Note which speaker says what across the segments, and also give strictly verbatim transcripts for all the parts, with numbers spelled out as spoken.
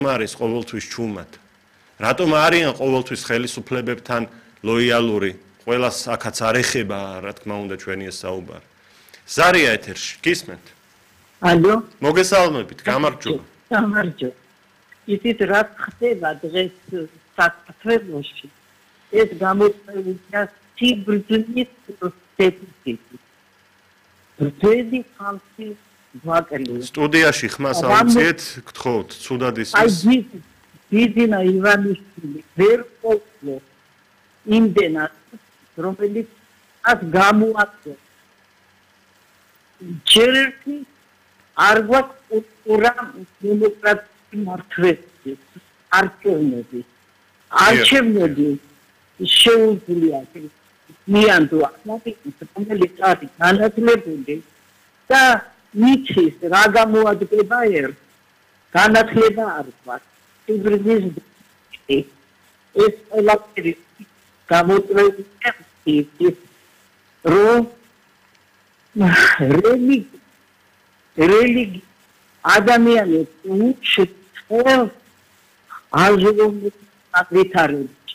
Speaker 1: არის ყოველთვის ჩუმად? რატომ არიან ყოველთვის ხელისუფლებებთან ლოიალური? ყველას აქაც არ ეხება, რა თქმა უნდა, ჩვენი ეს საუბარი. ზარია ეთერში, გისმენთ?
Speaker 2: ალო?
Speaker 1: მოგესალმებით, გამარჯობა.
Speaker 2: გამარჯობა. იცით რა ხდება დღეს საქართველოში? ეს გამოწვევია სიბრძნის დეფიციტი. ბრძენი ხალხი ვაკელია.
Speaker 1: სტუდიაში ხმას აუციეთ, გთხოვთ, ცუდად ისმის.
Speaker 2: აი ბიზინა ივანიშვილი ვერ ყოფილა იმდენად, რომელიც ას გამოაცხადა. ჯერერთი არ გვაქვს ურა დემოკრატიული მართლები, არჩევნები. არჩევნები შეუძლია მიანდო ახმატის, რომელიც არის განათლებული და იცის რა გამოადგება ერთ. განათლება არ გვაქვს. სიბრძნის ეს ყველაფერი გამოწვევია ის რომ რელიგია რელიგია ადამიანებს უჩვენებს აზროვნების ვითარებაში.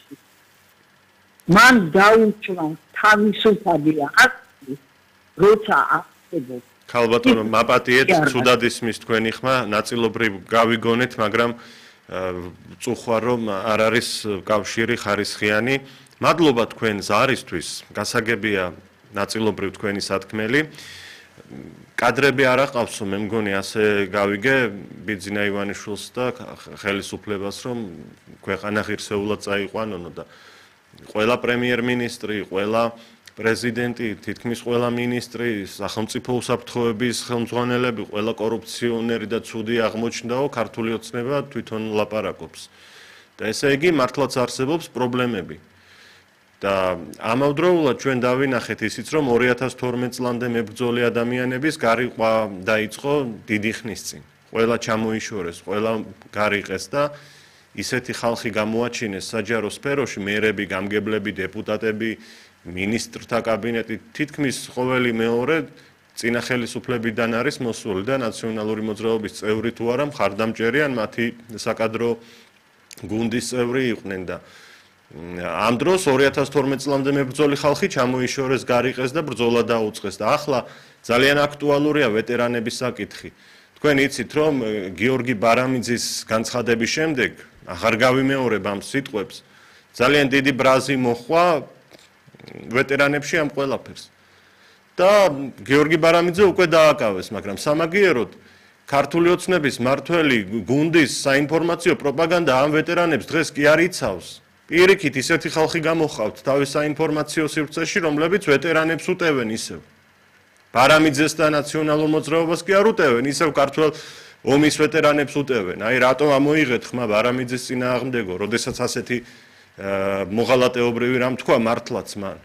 Speaker 2: მან დაუჩვა თავისუფალი აქტი, როცა არსებობს.
Speaker 1: ქალბატონო, მაპატიეთ, ცუდად ისმის თქვენი ხმა, ნაწილობრივ გავიგონეთ, მაგრამ წუხვა რომ არ არის კავშირი ხარისხიანი. მადლობა თქვენ ზარისთვის, გასაგებია ნაწილობრივ თქვენი სათქმელი. კადრები არ აყავსო, მე მგონი ასე გავიგე ბიძინა ივანიშვილს და ხელისუფლებას, რომ ქვეყანა ღირსეულად წაიყვანონო და ყველა პრემიერ-მინისტრი, ყველა პრეზიდენტი, თითქმის ყველა მინისტრი, სახელმწიფო უსაფრთხოების ხელმძღვანელები, ყველა კორუფციონერი და ცუდი აღმოჩნდაო, ქართული ოცნება თვითონ ლაპარაკობს. და ესე იგი მართლაც არსებობს პრობლემები. და ამავდროულად ჩვენ დავინახეთ ისიც, რომ ორი ათას თორმეტ წლამდე მებრძოლი ადამიანების გარიყვა დაიწყო დიდი ხნის წინ. ყველა ჩამოიშორეს, ყველა გარიყეს და ისეთი ხალხი გამოაჩინეს საჯარო სფეროში, მერები, გამგებლები, დეპუტატები, მინისტრთა კაბინეტი, თითქმის ყოველი მეორე წინა ხელისუფლებიდან არის მოსული და ნაციონალური მოძრაობის წევრი თუ არა მხარდამჭერი ან მათი საკადრო გუნდის წევრი იყვნენ და ამ დროს ორი ათას თორმეტ წლამდე მებრძოლი ხალხი ჩამოიშორეს, გარიყეს და ბრძოლა დაუწყეს და ახლა ძალიან აქტუალურია ვეტერანების საკითხი. თქვენ იცით, რომ გიორგი ბარამიძის განცხადების შემდეგ აღარ გავიმეორებ ამ სიტყვებს, ძალიან დიდი ბრაზი მოხვა ვეტერანებში ამ ყველაფერს. და გიორგი ბარამიძე უკვე დააკავეს, მაგრამ სამაგიეროდ ქართული ოცნების მართველი გუნდის საინფორმაციო პროპაგანდა ამ ვეტერანებს დღეს კი არ იცავს. პირიქით ისეთი ხალხი გამოხავთ თავის საინფორმაციო სივრცეში, რომლებიც ვეტერანებს უტევენ ისევ. ბარამიძეს და ნაციონალურ მოძრაობას კი არ უტევენ, ისევ ქართველ ომის ვეტერანებს უტევენ. აი რატომ ამოიღეთ ხმა ბარამიძის წინააღმდეგო, როდესაც ასეთი მოღალატეობრივი რამ თქვა მართლაც მან.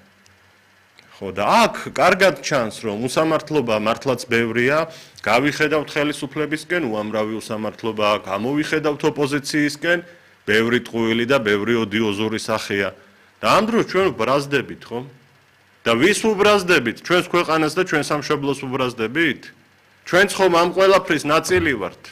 Speaker 1: ხო და აქ კარგად ჩანს, რომ უსამართლობა მართლაც ბევრია, გავიხედავთ ხელისუფლებისკენ უამრავი უსამართლობა, გამოვიხედავთ ოპოზიციისკენ, ბევრი ტყუილი და ბევრი ოდიოზური სახეა. და ამ დროს ჩვენ ვბრაზდებით, ხო? და ვის ვუბრაზდებით? ჩვენს ქვეყანას და ჩვენ სამშობლოს ვუბრაზდებით? ჩვენც ხომ ამ ყველაფრის ნაწილი ვართ.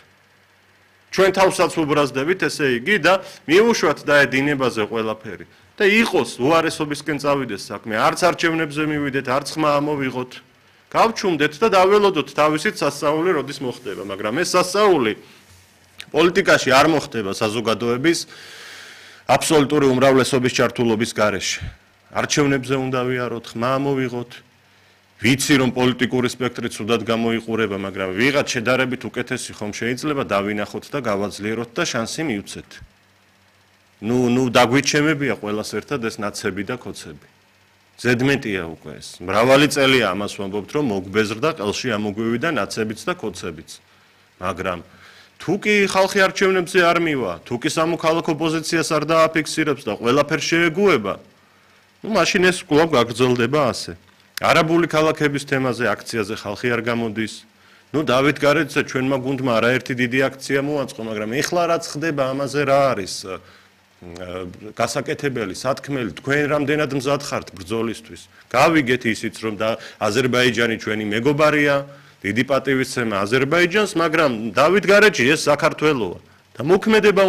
Speaker 1: ჩვენ თავსაც ვუბრაზდებით, ესე იგი და მიუშვათ და დინებაზე ყველაფერი. და იყოს უარესობისკენ წავიდეს საქმე, არც არჩევნებზე მივიდეთ, არც ხმა ამოვიღოთ. გავჩუმდეთ და დაველოდოთ თავისით სასწაული როდის მოხდება, მაგრამ ეს სასწაული პოლიტიკაში არ მოხდება საზოგადოების აბსოლუტური უმრავლესობის ჩართულობის გარეშე. არჩევნებზე უნდა ვიაროთ, ხმა ამოვიღოთ. ვიცი რომ პოლიტიკური სპექტრი ცუდად გამოიყურება, მაგრამ ვიღაც შედარებით უკეთესი ხომ შეიძლება დავინახოთ და გავაძლიეროთ და შანსი მივცეთ. ნუ ნუ დაგვიჩემებია ყველას ერთად ეს ნაცები და ქოცები. ზედმეტია უკვე ეს. მრავალი წელია ამას ვამბობთ, რომ მოგბეზრდა ყელში ამოგვივიდა ნაცებიც და ქოცებიც. მაგრამ თუ კი ხალხი არჩევნებზე არ მივა, თუ კი სამოქალაქო პოზიციას არ დააფიქსირებს და ყველაფერს შეეგუება, ნუ მაშინ ეს კვლავ გაგრძელდება ასე. არაბული ქალაქების თემაზე აქციაზე ხალხი არ გამოდის. ნუ დავით გარეძე ჩვენმა გუნდმა არაერთი დიდი აქცია მოაწყო, მაგრამ ეხლა რაც ხდება ამაზე რა არის გასაკეთებელი, სათქმელი, თქვენ რამდენად მზად ხართ ბრძოლისთვის. გავიგეთ ისიც რომ და აზერბაიჯანი ჩვენი მეგობარია, დიდი პატივისცემა აზერბაიჯანს, მაგრამ დავით გარეჯი ეს საქართველოა. და მოქმედება